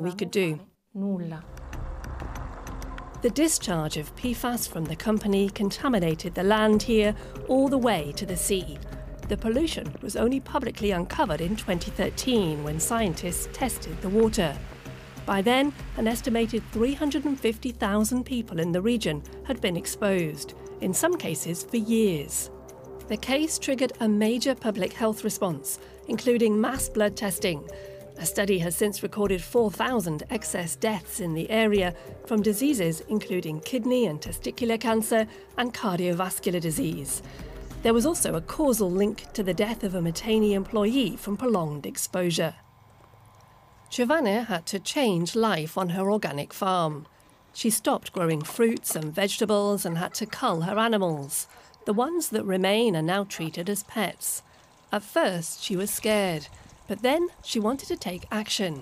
we could do. Nulla. The discharge of PFAS from the company contaminated the land here all the way to the sea. The pollution was only publicly uncovered in 2013 when scientists tested the water. By then, an estimated 350,000 people in the region had been exposed, in some cases for years. The case triggered a major public health response, including mass blood testing. A study has since recorded 4,000 excess deaths in the area from diseases including kidney and testicular cancer and cardiovascular disease. There was also a causal link to the death of a Miteni employee from prolonged exposure. Giovanna had to change life on her organic farm. She stopped growing fruits and vegetables and had to cull her animals. The ones that remain are now treated as pets. At first, she was scared, but then she wanted to take action.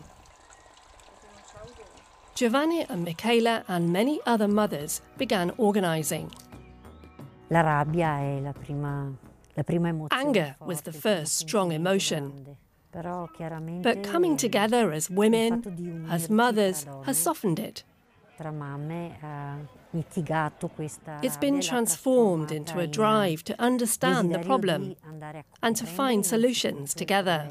Giovanni and Michaela and many other mothers began organising. Anger was the first strong emotion. But coming together as women, as mothers, has softened it. It's been transformed into a drive to understand the problem and to find solutions together.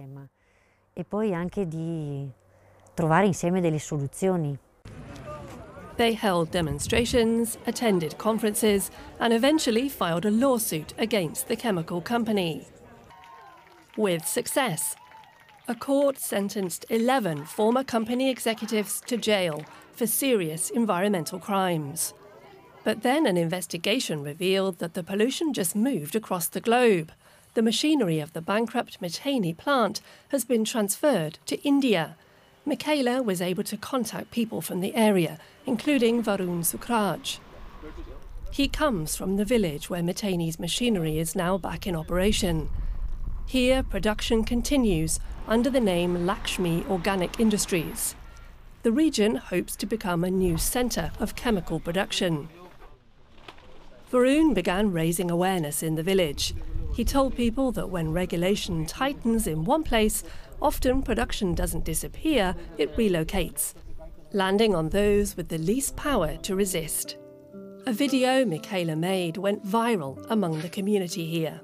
They held demonstrations, attended conferences, and eventually filed a lawsuit against the chemical company. With success. A court sentenced 11 former company executives to jail for serious environmental crimes. But then an investigation revealed that the pollution just moved across the globe. The machinery of the bankrupt Miteni plant has been transferred to India. Michaela was able to contact people from the area, including Varun Sukraj. He comes from the village where Miteni's machinery is now back in operation. Here, production continues under the name Lakshmi Organic Industries. The region hopes to become a new centre of chemical production. Varun began raising awareness in the village. He told people that when regulation tightens in one place, often production doesn't disappear, it relocates, landing on those with the least power to resist. A video Michaela made went viral among the community here.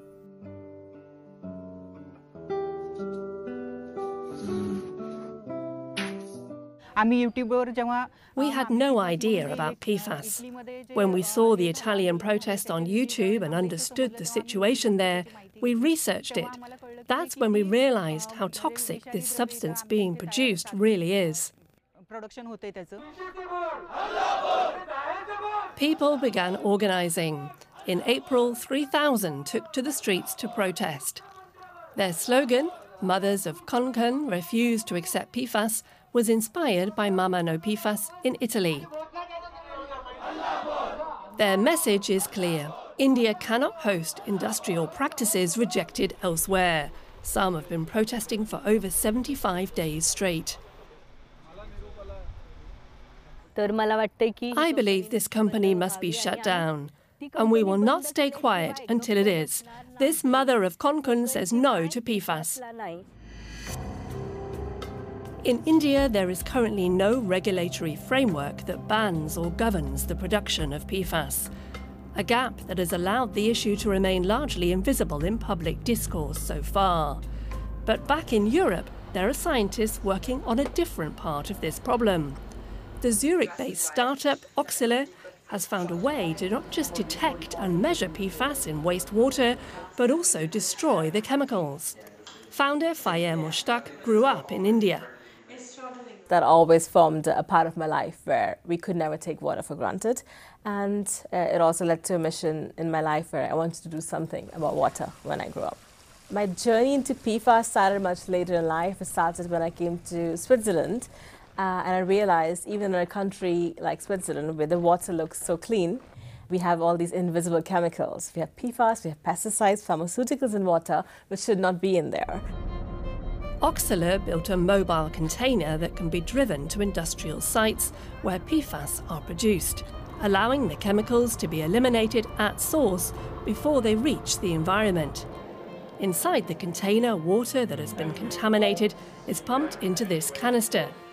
We had no idea about PFAS. When we saw the Italian protest on YouTube and understood the situation there, we researched it. That's when we realized how toxic this substance being produced really is. People began organizing. In April, 3,000 took to the streets to protest. Their slogan, Mothers of Konkan Refuse to Accept PFAS, was inspired by Mama No PFAS in Italy. Their message is clear. India cannot host industrial practices rejected elsewhere. Some have been protesting for over 75 days straight. I believe this company must be shut down, and we will not stay quiet until it is. This mother of Konkan says no to PFAS. In India, there is currently no regulatory framework that bans or governs the production of PFAS, a gap that has allowed the issue to remain largely invisible in public discourse so far. But back in Europe, there are scientists working on a different part of this problem. The Zurich-based startup Oxylor has found a way to not just detect and measure PFAS in wastewater, but also destroy the chemicals. Founder Faye Mushtaq grew up in India. That always formed a part of my life where we could never take water for granted. And it also led to a mission in my life where I wanted to do something about water when I grew up. My journey into PFAS started much later in life. It started when I came to Switzerland. And I realized even in a country like Switzerland, where the water looks so clean, we have all these invisible chemicals. We have PFAS, we have pesticides, pharmaceuticals in water, which should not be in there. Oxylor built a mobile container that can be driven to industrial sites where PFAS are produced, allowing the chemicals to be eliminated at source before they reach the environment. Inside the container, water that has been contaminated is pumped into this canister.